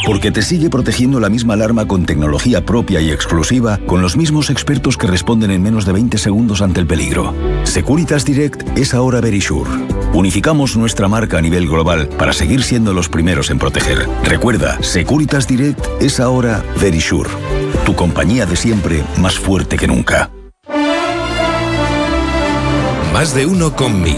Porque te sigue protegiendo la misma alarma con tecnología propia y exclusiva, con los mismos expertos que responden en menos de 20 segundos ante el peligro. Securitas Direct es ahora Verisure. Unificamos nuestra marca a nivel global para seguir siendo los primeros en proteger. Recuerda, Securitas Direct es ahora Verisure. Tu compañía de siempre, más fuerte que nunca. Más de uno con Miguel